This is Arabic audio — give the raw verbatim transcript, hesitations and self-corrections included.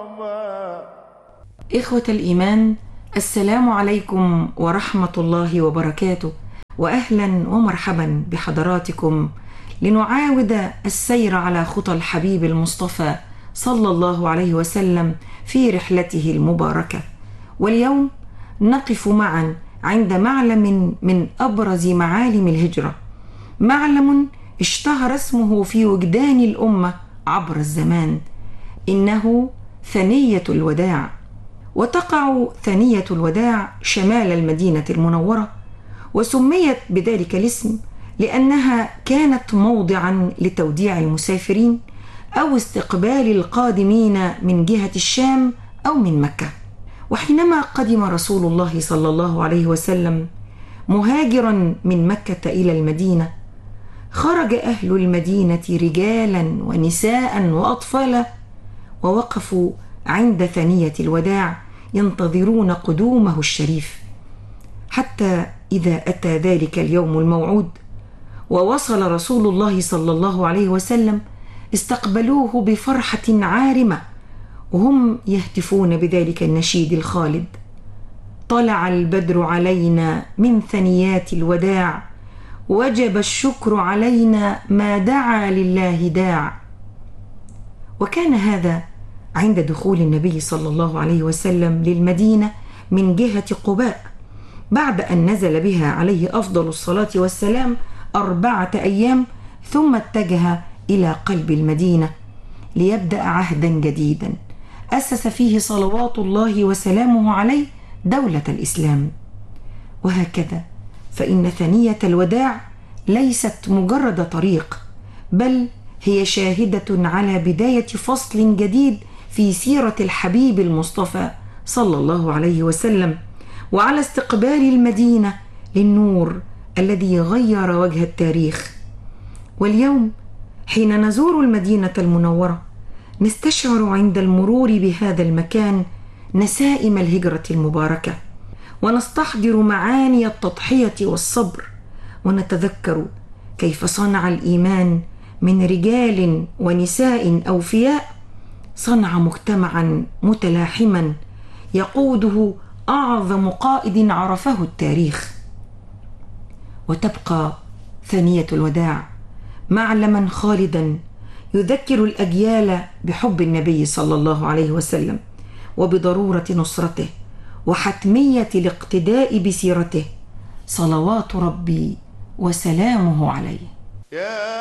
إخوة الإيمان، السلام عليكم ورحمة الله وبركاته، وأهلا ومرحبا بحضراتكم لنعاود السير على خطى الحبيب المصطفى صلى الله عليه وسلم في رحلته المباركة. واليوم نقف معا عند معلم من أبرز معالم الهجرة، معلم اشتهر اسمه في وجدان الأمة عبر الزمان، إنه ثنية الوداع. وتقع ثنية الوداع شمال المدينة المنورة، وسميت بذلك الاسم لأنها كانت موضعا لتوديع المسافرين أو استقبال القادمين من جهة الشام أو من مكة. وحينما قدم رسول الله صلى الله عليه وسلم مهاجرا من مكة إلى المدينة، خرج أهل المدينة رجالا ونساء وأطفالا ووقفوا عند ثنية الوداع ينتظرون قدومه الشريف، حتى إذا أتى ذلك اليوم الموعود ووصل رسول الله صلى الله عليه وسلم استقبلوه بفرحة عارمة، وهم يهتفون بذلك النشيد الخالد: طلع البدر علينا من ثنيات الوداع، وجب الشكر علينا ما دعا لله داع. وكان هذا عند دخول النبي صلى الله عليه وسلم للمدينة من جهة قباء، بعد أن نزل بها عليه أفضل الصلاة والسلام أربعة أيام، ثم اتجه إلى قلب المدينة ليبدأ عهدا جديدا أسس فيه صلوات الله وسلامه عليه دولة الإسلام. وهكذا فإن ثنية الوداع ليست مجرد طريق، بل هي شاهدة على بداية فصل جديد في سيرة الحبيب المصطفى صلى الله عليه وسلم، وعلى استقبال المدينة للنور الذي غير وجه التاريخ. واليوم حين نزور المدينة المنورة نستشعر عند المرور بهذا المكان نسائم الهجرة المباركة، ونستحضر معاني التضحية والصبر، ونتذكر كيف صنع الإيمان من رجال ونساء أوفياء، صنع مجتمعا متلاحما يقوده أعظم قائد عرفه التاريخ. وتبقى ثنية الوداع معلما خالدا يذكر الأجيال بحب النبي صلى الله عليه وسلم، وبضرورة نصرته، وحتمية الاقتداء بسيرته، صلوات ربي وسلامه عليه.